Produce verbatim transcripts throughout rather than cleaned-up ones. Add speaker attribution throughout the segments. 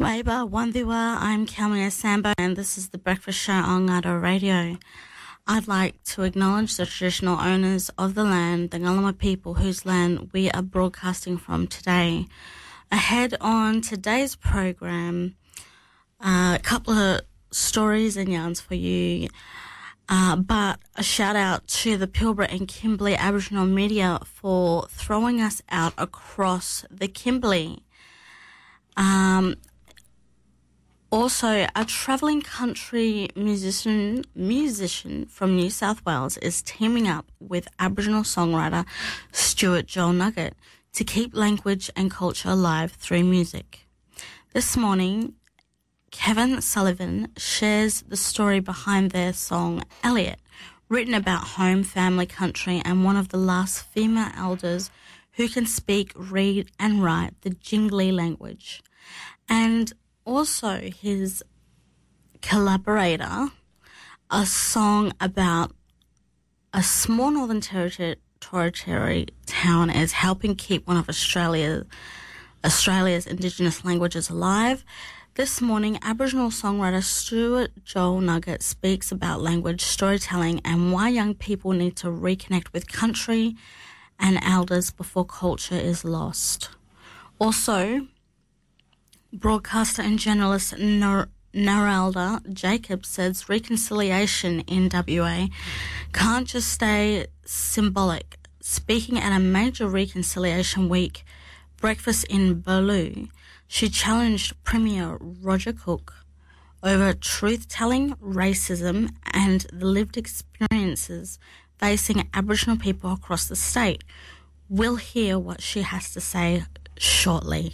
Speaker 1: Waiba Wandiwa, I'm Kelmia Sambo and this is the Breakfast Show on Ngaro Radio. I'd like to acknowledge the traditional owners of the land, the Ngalama people whose land we are broadcasting from today. Ahead on today's program, uh, a couple of stories and yarns for you, uh, but a shout out to the Pilbara and Kimberley Aboriginal media for throwing us out across the Kimberley. Um, Also, a travelling country musician musician from New South Wales is teaming up with Aboriginal songwriter Stuart Joel Nugget to keep language and culture alive through music. This morning, Kevin Sullivan shares the story behind their song Elliot, written about home, family, country, and one of the last female elders who can speak, read, and write the Jingli language. And also his collaborator, a song about a small Northern Territory, territory town is helping keep one of Australia, Australia's Indigenous languages alive. This morning, Aboriginal songwriter Stuart Joel Nugget speaks about language storytelling and why young people need to reconnect with country and elders before culture is lost. Also, broadcaster and journalist Nar- Narelda Jacobs says reconciliation in W A can't just stay symbolic. Speaking at a major reconciliation week breakfast in Burloo, she challenged Premier Roger Cook over truth-telling, racism and the lived experiences facing Aboriginal people across the state. We'll hear what she has to say shortly.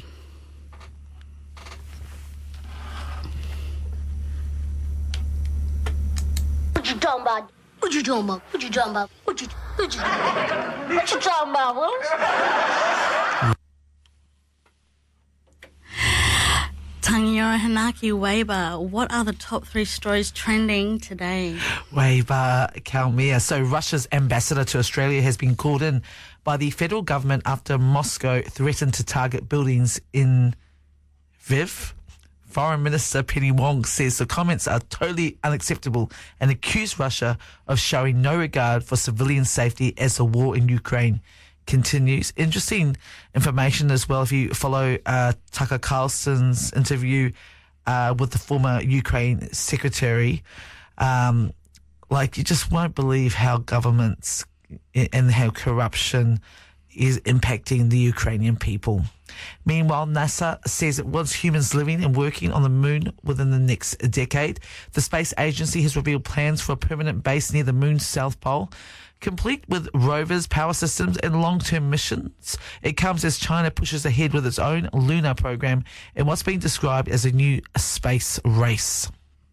Speaker 2: What you talking about? What you talking about? What you talking about? What you what you what you talking about, Willis?
Speaker 1: Tangiora Hanaki Waiba, what are the top three stories trending today?
Speaker 3: Waiba, Kalmia. So Russia's ambassador to Australia has been called in by the federal government after Moscow threatened to target buildings in Lviv. Foreign Minister Penny Wong says the comments are totally unacceptable and accused Russia of showing no regard for civilian safety as the war in Ukraine continues. Interesting information as well if you follow uh, Tucker Carlson's interview uh, with the former Ukraine secretary. Um, like, you just won't believe how governments and how corruption is impacting the Ukrainian people. Meanwhile, NASA says it wants humans living and working on the moon within the next decade. The space agency has revealed plans for a permanent base near the moon's south pole, complete with rovers, power systems and long-term missions. It comes as China pushes ahead with its own lunar program in what's being described as a new space race.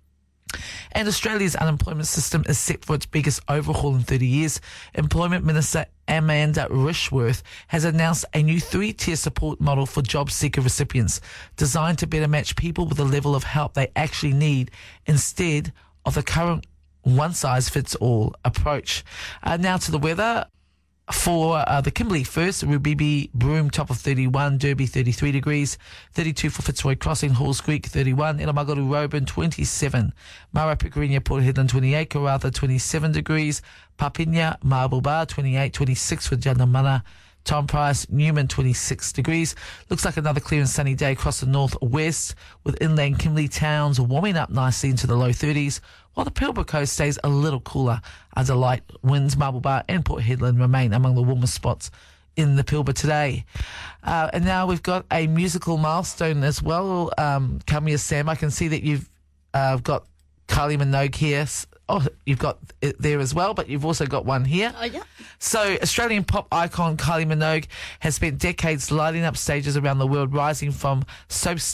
Speaker 3: And Australia's unemployment system is set for its biggest overhaul in thirty years. Employment Minister Amanda Rishworth has announced a new three-tier support model for job seeker recipients designed to better match people with the level of help they actually need instead of the current one-size-fits-all approach. Uh, now to the weather. For uh, the Kimberley first, Rubibi, Broome, top of thirty-one, Derby, thirty-three degrees, thirty-two for Fitzroy Crossing, Halls Creek, thirty-one, Ilamagaru, Roburn, twenty-seven, Mara, Pickerinia, Port Hedland, twenty-eight, Karratha, twenty-seven degrees, Papinya, Marble Bar, twenty-eight, twenty-six for Janamana, Tom Price, Newman, twenty-six degrees. Looks like another clear and sunny day across the northwest, with inland Kimberley towns warming up nicely into the low thirties, while the Pilbara coast stays a little cooler as the light winds, Marble Bar and Port Hedland remain among the warmest spots in the Pilbara today. Uh, and now we've got a musical milestone as well. Um, Kamia Sam, I can see that you've uh, got Kylie Minogue here. Oh, you've got it there as well, but you've also got one here.
Speaker 1: Oh, yeah.
Speaker 3: So, Australian pop icon Kylie Minogue has spent decades lighting up stages around the world, rising from soap